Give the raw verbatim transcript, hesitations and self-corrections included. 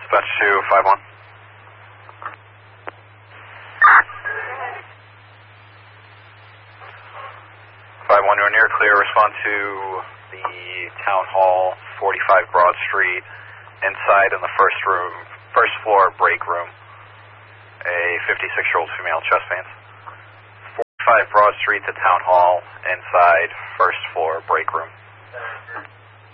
Dispatch to five one. five one, you're near clear. Respond to the Town Hall, forty-five Broad Street, inside in the first room, first floor break room. A fifty-six-year-old female, chest pains. forty-five Broad Street to Town Hall, inside, first floor break room.